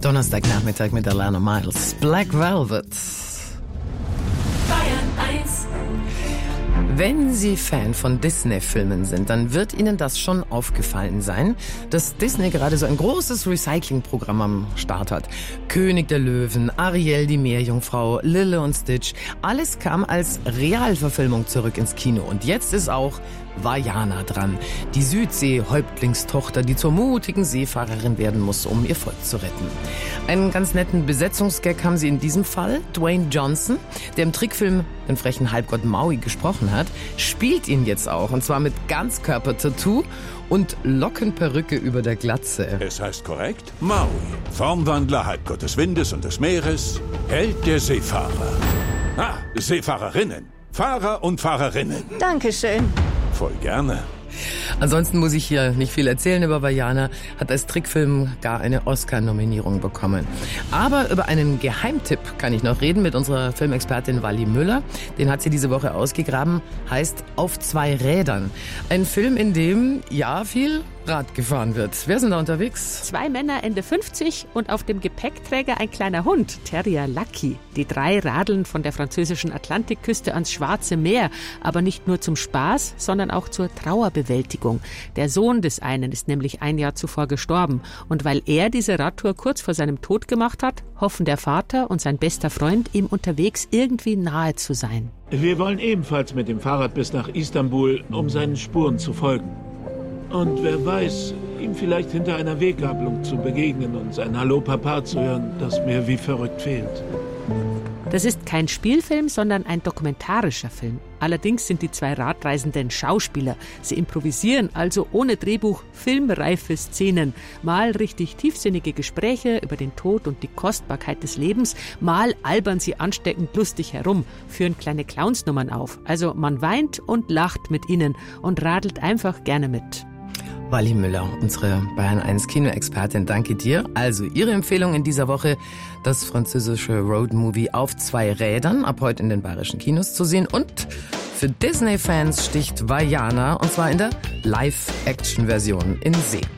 Donnerstagnachmittag mit Alana Miles. Black Velvet. Bayern 1. Wenn Sie Fan von Disney-Filmen sind, dann wird Ihnen das schon aufgefallen sein, dass Disney gerade so ein großes Recycling-Programm am Start hat. König der Löwen, Ariel die Meerjungfrau, Lilo und Stitch, alles kam als Realverfilmung zurück ins Kino. Und jetzt ist auch Vaiana dran, die Südsee-Häuptlingstochter, die zur mutigen Seefahrerin werden muss, um ihr Volk zu retten. Einen ganz netten Besetzungsgag haben sie in diesem Fall. Dwayne Johnson, der im Trickfilm den frechen Halbgott Maui gesprochen hat, spielt ihn jetzt auch, und zwar mit Ganzkörper-Tattoo und Lockenperücke über der Glatze. Es heißt korrekt Maui, Formwandler, Halbgott des Windes und des Meeres, Held der Seefahrer. Seefahrerinnen, Fahrer und Fahrerinnen. Dankeschön. Voll gerne. Ansonsten muss ich hier nicht viel erzählen über Vaiana, hat als Trickfilm gar eine Oscar-Nominierung bekommen. Aber über einen Geheimtipp kann ich noch reden mit unserer Filmexpertin Wally Müller. Den hat sie diese Woche ausgegraben, heißt Auf zwei Rädern. Ein Film, in dem, ja, viel Rad gefahren wird. Wer sind da unterwegs? 2 Männer Ende 50 und auf dem Gepäckträger ein kleiner Hund, Terrier Lucky. Die 3 radeln von der französischen Atlantikküste ans Schwarze Meer, aber nicht nur zum Spaß, sondern auch zur Trauerbewältigung. Der Sohn des einen ist nämlich ein Jahr zuvor gestorben. Und weil er diese Radtour kurz vor seinem Tod gemacht hat, hoffen der Vater und sein bester Freund, ihm unterwegs irgendwie nahe zu sein. Wir wollen ebenfalls mit dem Fahrrad bis nach Istanbul, um seinen Spuren zu folgen. Und wer weiß, ihm vielleicht hinter einer Weggabelung zu begegnen und sein Hallo Papa zu hören, das mir wie verrückt fehlt. Das ist kein Spielfilm, sondern ein dokumentarischer Film. Allerdings sind die 2 Radreisenden Schauspieler. Sie improvisieren also ohne Drehbuch filmreife Szenen. Mal richtig tiefsinnige Gespräche über den Tod und die Kostbarkeit des Lebens. Mal albern sie ansteckend lustig herum, führen kleine Clownsnummern auf. Also man weint und lacht mit ihnen und radelt einfach gerne mit. Wally Müller, unsere Bayern 1 Kinoexpertin, danke dir. Also Ihre Empfehlung in dieser Woche, das französische Roadmovie Auf zwei Rädern, ab heute in den bayerischen Kinos zu sehen. Und für Disney-Fans sticht Vaiana, und zwar in der Live-Action-Version in See.